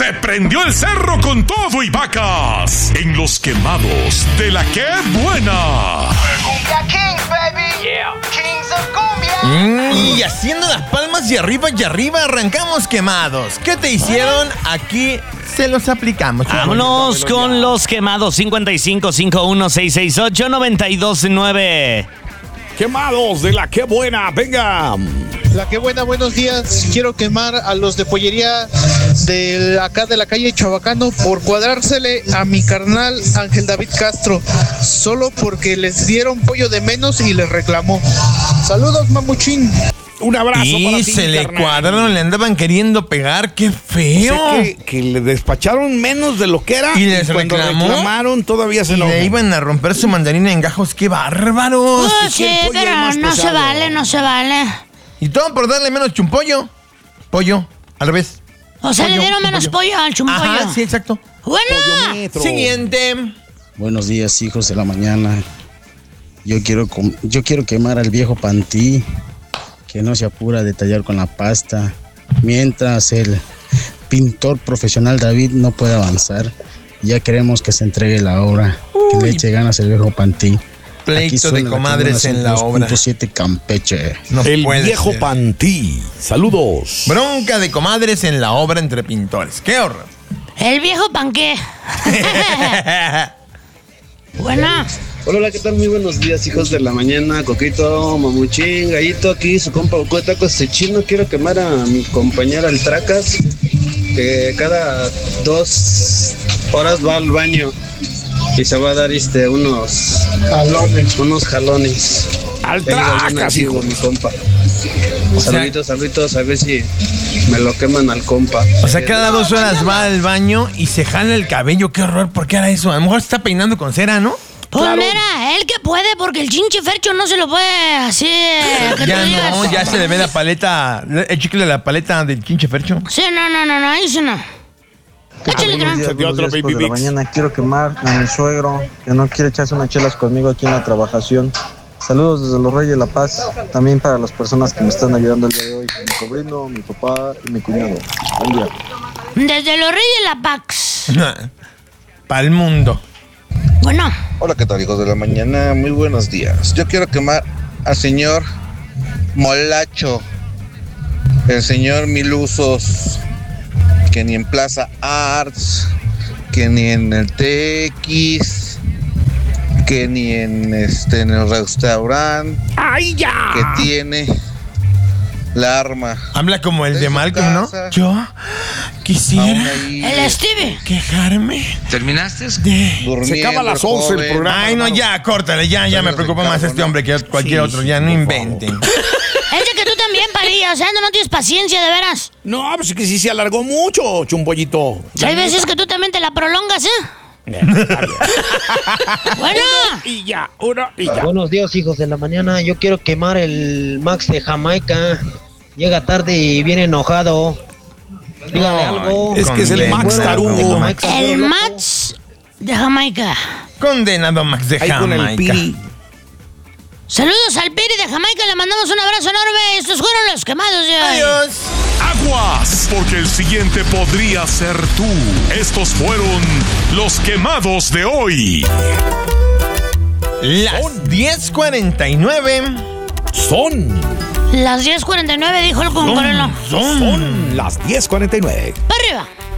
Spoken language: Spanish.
Se prendió el cerro con todo y vacas en los quemados de la que buena. Cumbia Kings, baby. Yeah. Kings of Cumbia. Y haciendo las palmas y arriba arrancamos quemados. ¿Qué te hicieron? Aquí se los aplicamos. Vámonos con los quemados. 5551-668-929. Quemados de la que buena, venga. La que buena, buenos días. Quiero quemar a los de pollería de acá de la calle Chabacano por cuadrársele a mi carnal Ángel David Castro, solo porque les dieron pollo de menos y les reclamó. Saludos, mamuchín. Un abrazo para Y ti, se le carnal. cuadraron, le andaban queriendo pegar. ¡Qué feo! O sea, que le despacharon menos de lo que era. Y les cuando reclamó. reclamaron todavía se Y enojan. le iban a romper su mandarina en gajos. ¡Qué bárbaros! Pues sí, el pollo es pero más no se pesado. vale, no se vale. Y todo por darle menos chumpollo. Pollo, al revés. O sea, Pollo, le dieron menos pollo al chumpollo. Ajá, sí, exacto. Bueno, Metro. Siguiente. Buenos días, hijos de la mañana. Yo quiero quemar al viejo Pantí, que no se apura a detallar con la pasta, mientras el pintor profesional David no puede avanzar. Ya queremos que se entregue la obra, que le eche ganas el viejo Pantí. Aquí Pleito suena de la comadres en la obra. 2.7 Campeche. No El puede viejo ser. Pantí. Saludos. Bronca de comadres en la obra entre pintores. ¡Qué horror! el viejo panqué. Bueno, Hola, ¿qué tal? Muy buenos días, hijos de la mañana. Coquito, mamuchín, gallito, aquí su compa Goku de Tacos de Chino. Quiero quemar a mi compañera el Tracas, que cada 2 horas va al baño y se va a dar unos jalones. Al Tengo bien Tracas, antiguo, hijo. mi compa. O sea- Saluditos, a ver si me lo queman al compa. O sea, cada 2 horas va al baño y se jala el cabello. ¡Qué horror! ¿Por qué hará eso? A lo mejor se está peinando con cera, ¿no? pues mira, él que puede, porque el chinche Fercho no se lo puede así. Que Ya tú digas. no, ya se le ve la paleta, el chicle de la paleta del chinche Fercho. Sí, no, ahí sí no. Échale, Buenos días, Tron. otro Baby de la Mix. mañana quiero quemar a mi suegro que no quiere echarse unas chelas conmigo aquí en la trabajación. Saludos desde los Reyes de la Paz, también para las personas que me están ayudando el día de hoy, mi sobrino, mi papá y mi cuñado. Buen día. Desde los Reyes de la Pax. Pa'l mundo. Bueno, Hola, ¿qué tal, hijos de la mañana? Muy buenos días. Yo quiero quemar al señor Molacho, el señor Mil Usos, que ni en Plaza Arts, que ni en el TX, que ni en el restaurante, ¡Ay, ya! que tiene la arma. Habla como el De de su Malcolm, ¿no? casa. Yo Aún quisiera ahí, el Stevie. quejarme ¿Terminaste? de... durmiendo, Se acaba a las 11 el joven. programa. Ay, no, ya, córtale, ya me preocupa más este hombre que cualquier otro. Ya, no inventen. Es de que tú también, Parilla, o sea, no tienes paciencia, de veras. No, pues es que sí se alargó mucho, chumpollito. Hay veces que tú también te la prolongas, ¿eh? Bueno, Uno y ya. Buenos días, hijos de la mañana. Yo quiero quemar el Max de Jamaica. Llega tarde y viene enojado. Dígale algo. Es que es el Max Tarugo. el Max de Jamaica. Condenado Max de Ahí con el Jamaica. Piri. Saludos al Piri de Jamaica, le mandamos un abrazo enorme. Estos fueron los quemados de hoy. Adiós. Aguas, porque el siguiente podría ser tú. Estos fueron los quemados de hoy. Las 10:49. Son Las 10:49 dijo el concurrelo. las 10:49. ¡Para arriba!